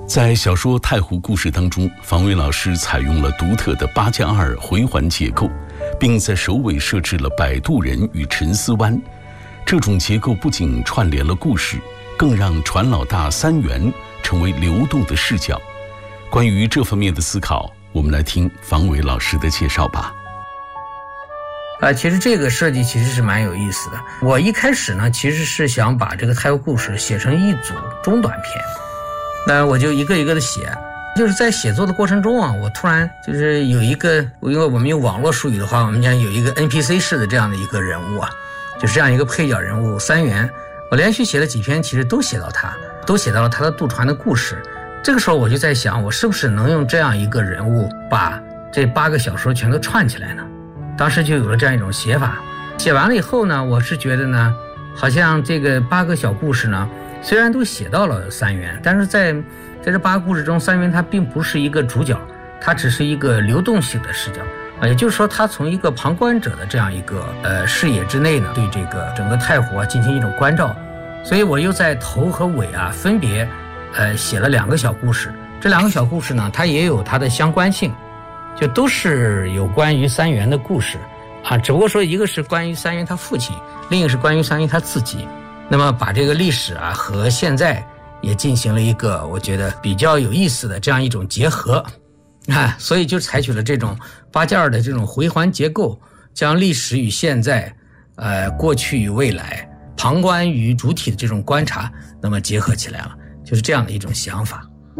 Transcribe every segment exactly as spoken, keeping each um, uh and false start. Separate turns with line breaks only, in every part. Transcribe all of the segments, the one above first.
在小说《太湖故事》当中，房伟老师采用了独特的八加二回环结构，并在首尾设置了摆渡人与沉思湾。这种结构不仅串联了故事，更让船老大三元成为流动的视角。关于这方面的思考，我们来听房伟老师的介绍吧。
啊，其实这个设计其实是蛮有意思的。我一开始呢，其实是想把这个太湖故事写成一组中短篇，那我就一个一个的写。就是在写作的过程中啊，我突然就是有一个，因为我们用网络术语的话，我们讲有一个 N P C 式的这样的一个人物啊，就是这样一个配角人物三元。我连续写了几篇，其实都写到他，都写到了他的渡船的故事。这个时候我就在想，我是不是能用这样一个人物把这八个小说全都串起来呢？当时就有了这样一种写法。写完了以后呢，我是觉得呢，好像这个八个小故事呢，虽然都写到了三元，但是在在这八个故事中，三元他并不是一个主角，他只是一个流动性的视角啊，也就是说，他从一个旁观者的这样一个呃视野之内呢，对这个整个太湖啊进行一种关照。所以我又在头和尾啊分别呃写了两个小故事。这两个小故事呢，它也有它的相关性，就都是有关于三元的故事啊，只不过说一个是关于三元他父亲，另一个是关于三元他自己。那么把这个历史啊和现在也进行了一个我觉得比较有意思的这样一种结合啊，所以就采取了这种八加二的这种回环结构，将历史与现在、呃过去与未来、旁观与主体的这种观察，那么结合起来了，就是这样的一种想法。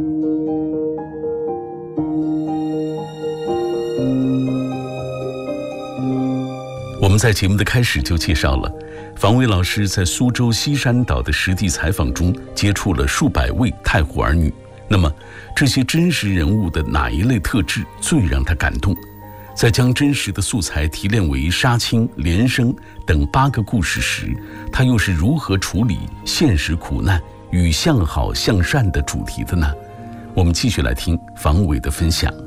我们在节目的开始就介绍了，房伟老师在苏州西山岛的实地采访中接触了数百位太湖儿女。那么，这些真实人物的哪一类特质最让他感动？在将真实的素材提炼为杀青、连生等八个故事时，他又是如何处理现实苦难与向好向善的主题的呢？我们继续来听房伟的分享。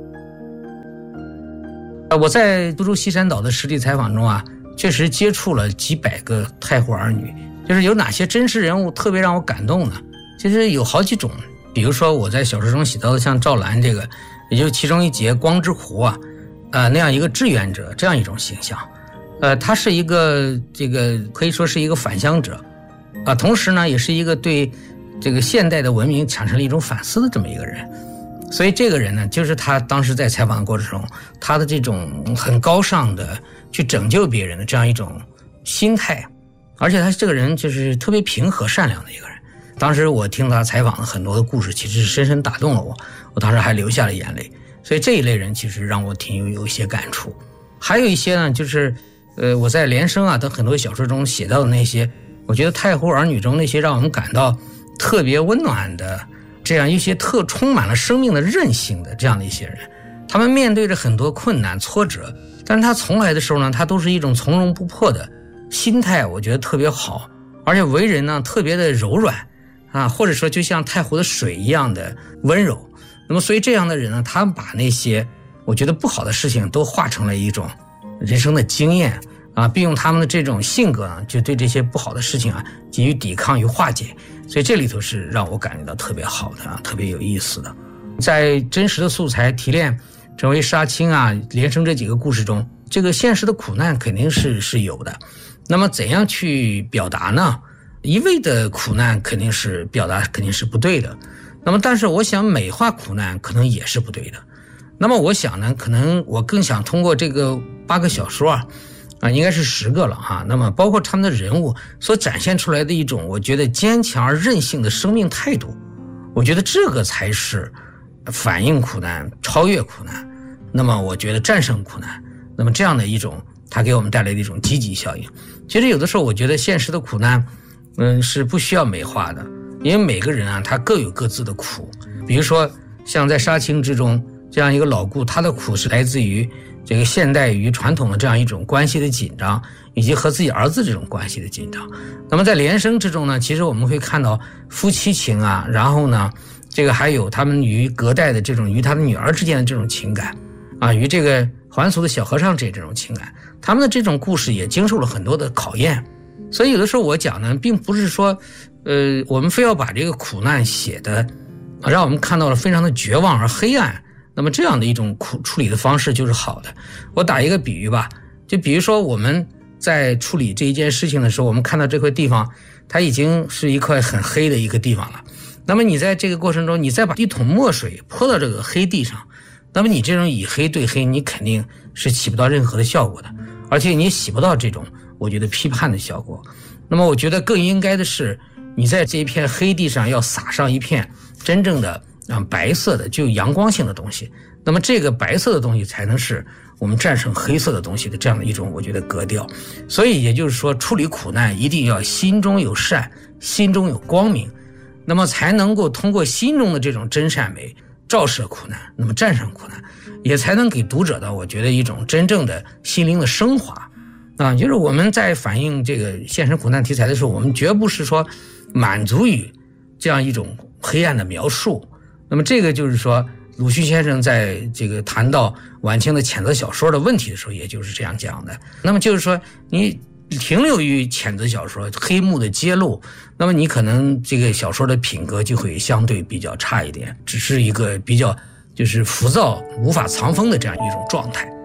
我在苏州西山岛的实地采访中啊，确实接触了几百个太湖儿女。就是有哪些真实人物特别让我感动呢？其实有好几种。比如说我在小说中写到的像赵兰这个，也就是其中一节光之湖啊，呃那样一个志愿者这样一种形象。呃他是一个这个可以说是一个返乡者啊、呃，同时呢也是一个对这个现代的文明产生了一种反思的这么一个人。所以这个人呢，就是他当时在采访的过程中，他的这种很高尚的去拯救别人的这样一种心态，而且他这个人就是特别平和善良的一个人。当时我听他采访的很多的故事，其实是深深打动了我，我当时还流下了眼泪。所以这一类人其实让我挺有有一些感触。还有一些呢，就是呃我在连生啊等很多小说中写到的那些，我觉得太湖儿女中那些让我们感到特别温暖的，这样一些特充满了生命的韧性的这样的一些人，他们面对着很多困难挫折，但是他从来的时候呢，他都是一种从容不迫的心态，我觉得特别好，而且为人呢特别的柔软啊，或者说就像太湖的水一样的温柔。那么所以这样的人呢，他们把那些我觉得不好的事情都化成了一种人生的经验啊，并用他们的这种性格呢，就对这些不好的事情啊给予抵抗与化解。所以这里头是让我感觉到特别好的啊，特别有意思的。在真实的素材提炼成为杀青啊、连生这几个故事中，这个现实的苦难肯定是是有的。那么怎样去表达呢？一味的苦难肯定是表达肯定是不对的。那么但是我想美化苦难可能也是不对的。那么我想呢，可能我更想通过这个八个小说啊啊，应该是十个了哈。那么包括他们的人物所展现出来的一种我觉得坚强而韧性的生命态度，我觉得这个才是反映苦难、超越苦难，那么我觉得战胜苦难，那么这样的一种它给我们带来的一种积极效应。其实有的时候我觉得现实的苦难嗯，是不需要美化的，因为每个人啊他各有各自的苦。比如说像在杀青之中这样一个老顾，他的苦是来自于这个现代与传统的这样一种关系的紧张，以及和自己儿子这种关系的紧张。那么在连生之中呢，其实我们会看到夫妻情啊，然后呢这个还有他们与隔代的这种与他的女儿之间的这种情感啊，与这个还俗的小和尚这这种情感，他们的这种故事也经受了很多的考验。所以有的时候我讲呢，并不是说呃我们非要把这个苦难写的让我们看到了非常的绝望而黑暗。那么这样的一种处理的方式就是好的。我打一个比喻吧，就比如说我们在处理这一件事情的时候，我们看到这块地方它已经是一块很黑的一个地方了，那么你在这个过程中，你再把一桶墨水泼到这个黑地上，那么你这种以黑对黑，你肯定是起不到任何的效果的，而且你起不到这种我觉得批判的效果。那么我觉得更应该的是，你在这一片黑地上要撒上一片真正的啊白色的具有阳光性的东西，那么这个白色的东西才能是我们战胜黑色的东西的这样的一种我觉得格调。所以也就是说，处理苦难一定要心中有善，心中有光明，那么才能够通过心中的这种真善美照射苦难，那么战胜苦难，也才能给读者的我觉得一种真正的心灵的升华啊。就是我们在反映这个现实苦难题材的时候，我们绝不是说满足于这样一种黑暗的描述。那么这个就是说，鲁迅先生在这个谈到晚清的谴责小说的问题的时候，也就是这样讲的。那么就是说，你停留于谴责小说黑幕的揭露，那么你可能这个小说的品格就会相对比较差一点，只是一个比较就是浮躁无法藏风的这样一种状态。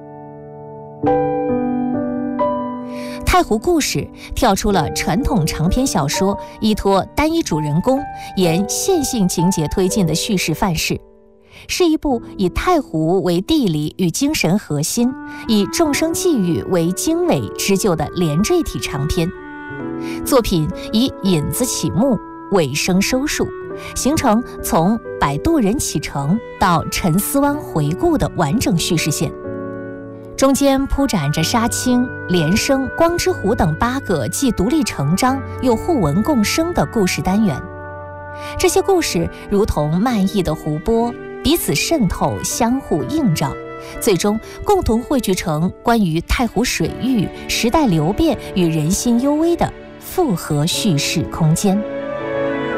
太湖故事跳出了传统长篇小说依托单一主人公沿线性情节推进的叙事范式，是一部以太湖为地理与精神核心，以众生际遇为经纬织就的连缀体长篇。作品以引子起目，尾声收束，形成从摆渡人启程到沉思湾回顾的完整叙事线，中间铺展着杀青、连生、光之湖等八个既独立成章又互文共生的故事单元。这些故事如同漫溢的湖泊，彼此渗透，相互映照，最终共同汇聚成关于太湖水域、时代流变与人心幽微的复合叙事空间。